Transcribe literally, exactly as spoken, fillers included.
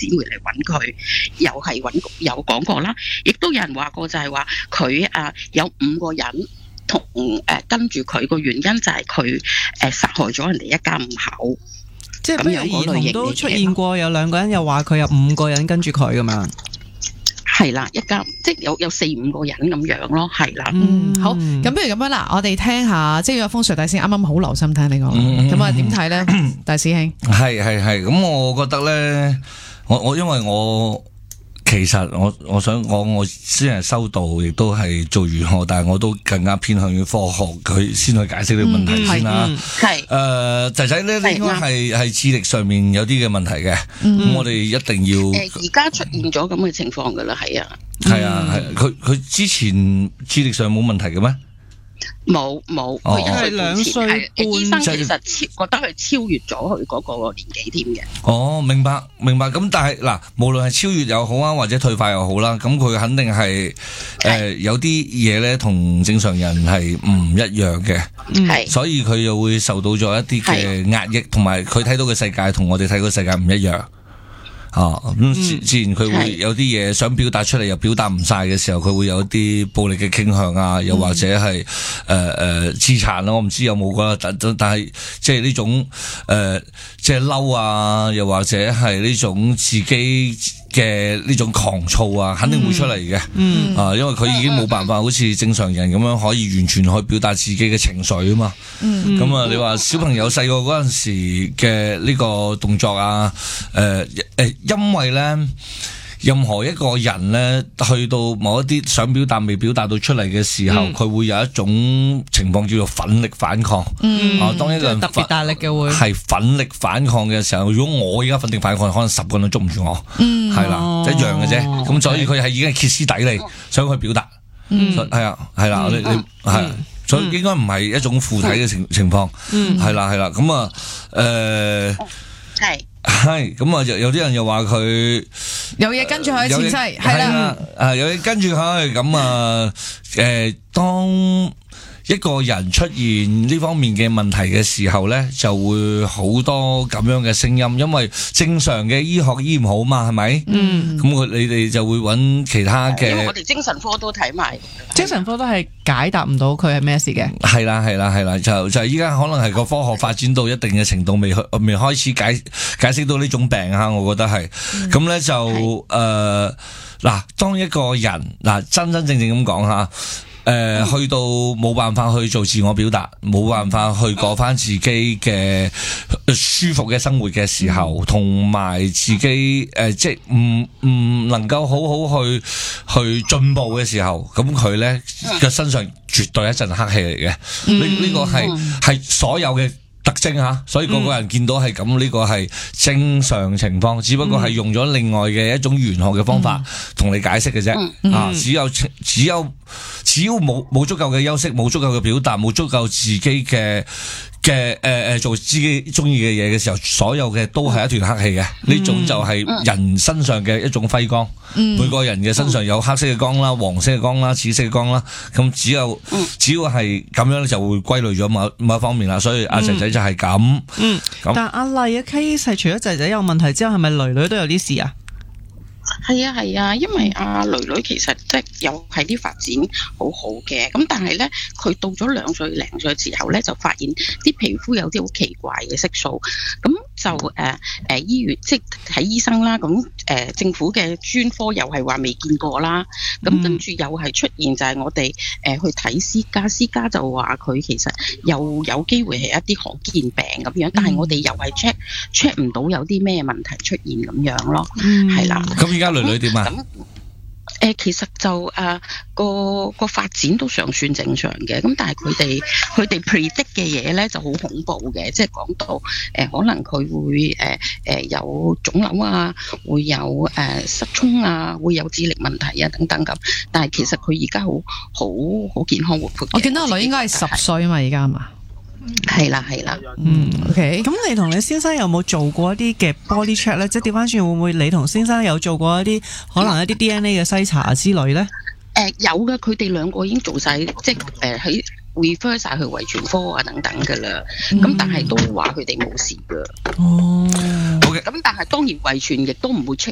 展會嚟揾佢，又係揾有講過啦，亦都有人話過就係話佢啊有五個人同誒、呃、跟住佢個原因就係佢誒殺害咗人哋一家五口。 即係不如兒童都出現過，有兩個人又話佢有五個人跟住佢咁樣。 係啦，一家即係有有四五個人咁樣咯，係啦。 嗯，好，咁不如咁樣啦，我哋聽下，即係有風水大師啱啱好留心聽你講，咁啊點睇咧，大師兄？ 係係係，咁我覺得咧，我我因為我。其實我我想講，我先係修道，亦都係做玄學，但係我都更加偏向於科學，佢先去解釋呢個問題先啦。 係誒仔仔咧，應該係係智力上面有啲嘅問題嘅，咁、嗯、我哋一定要。誒而家出現咗咁嘅情況㗎啦，係啊， 係啊係，佢佢之前智力上冇問題嘅咩？ 冇冇， 佢因為兩歲半， 醫生其實超覺得佢超越咗佢嗰個年紀添嘅。 哦，明白明白。咁但係嗱，無論係超越又好啊，或者退化又好啦，咁佢肯定係誒、呃、有啲嘢咧，同正常人係唔一樣嘅。 係， 所以佢又會受到咗一啲嘅壓抑，同埋佢睇到嘅世界同我哋睇到嘅世界唔一樣。啊，咁自自然佢會有啲嘢想表達出嚟，又表達唔晒嘅時候，佢會有一啲暴力嘅傾向啊，又或者係誒誒自殘啦，我唔知有冇噶，但但係即係呢種誒即係嬲啊，又或者係呢種自己嘅呢種狂躁啊，肯定會出嚟嘅。嗯，啊，因為佢已經冇辦法好似正常人咁樣可以完全去表達自己嘅情緒啊嘛。嗯，咁啊，你話小朋友細個嗰陣時嘅呢個動作啊，誒、呃、誒。因為咧，任何一個人咧，去到某一啲想表達未表達到出嚟嘅時候，佢、嗯、會有一種情況叫做奮力反抗。嗯，啊，當一個人特別大力嘅會係奮力反抗嘅時候，如果我而家奮力反抗，可能十個人都捉唔住我。嗯，係啦，哦、一樣嘅啫。咁、哦、所以佢係已經係歇斯底里，想去表達。嗯，係啊，係啦，你你係，所以應該唔係一種附體嘅情情況。嗯，係啦，係啦，咁啊，誒，係。係咁啊！有有啲人又話佢有嘢跟住佢前世，係啦， 啊有嘢跟住佢咁啊！誒，當一個人出現呢方面嘅問題嘅時候咧，就會好多咁樣嘅聲音，因為正常嘅醫學醫唔好嘛，係咪？嗯，咁佢你哋就會揾其他嘅， 因為我哋精神科都睇埋， 精神科都係解答唔到佢係咩事嘅。係啦係啦係啦，就就係依家可能係個科學發展到一定嘅程度，未未開始解解釋到呢種病吓，我覺得係。咁咧、嗯、就誒嗱、呃，當一個人嗱真真正正咁講吓。誒、呃，去到冇辦法去做自我表達，冇辦法去過翻自己嘅舒服嘅生活嘅時候，同埋自己誒、呃，即係唔唔能夠好好去去進步嘅時候，咁佢咧嘅身上絕對係一陣黑氣嚟嘅。呢、嗯、呢、這個係係所有嘅特徵吓，所以個個人見到係咁，呢、嗯、個係正常情況，只不過係用咗另外嘅一種玄學嘅方法同、嗯、你解釋嘅啫。嗯、啊，只有只有只要冇冇足夠嘅休息，冇足夠嘅表達，冇足夠自己嘅嘅誒誒做自己中意嘅嘢嘅時候，所有嘅都係一團黑氣嘅。呢、嗯、種就係人身上嘅一種輝光。嗯、每個人嘅身上有黑色嘅光啦、黃色嘅光啦、紫色嘅光啦。咁只有、嗯、只要係咁樣，就會歸類咗某某一方面啦。所以阿仔仔就係咁。嗯， 但阿麗嘅 case 係除咗仔仔有問題之後，係咪女女都有啲事啊？ 係啊係啊，因為阿女女其實即係又係啲發展好好嘅，咁但係咧佢到咗兩歲零歲時候咧，就發現啲皮膚有啲好奇怪嘅色素，咁就誒誒、呃呃、醫院即係睇醫生啦，咁誒、呃、政府嘅專科又係話未見過啦，咁跟住又係出現就係我哋誒、呃、去睇私家，私家就話佢其實又有機會係一啲罕見病咁樣，但係我哋又係 check check 唔到有啲咩問題出現咁樣咯，係啦、嗯。 咁而家女女點啊？ 咁誒、呃，其實就誒、呃、個個發展都尚算正常嘅，咁但係佢哋佢哋 predict 嘅嘢咧就好恐怖嘅，即係講到誒、呃、可能佢會誒誒、呃呃、有腫瘤啊，會有誒、呃、失聰啊，會有智力問題啊等等咁，但係其實佢而家好好好健康活潑。 我見到個女應該係十歲啊嘛，而家係嘛？ 係啦係啦， 嗯 ，OK。咁你同你先生有冇做過一啲嘅 body check 咧？即係調翻轉會唔會你同先生有做過一啲可能一啲 D N A 嘅篩查之類咧？誒、 呃，有嘅，佢哋兩個已經做晒，即係誒喺 refer 晒去遺傳科啊等等噶啦。咁、嗯、但係都話佢哋冇事噶。哦，好嘅。咁但係當然遺傳亦都唔會出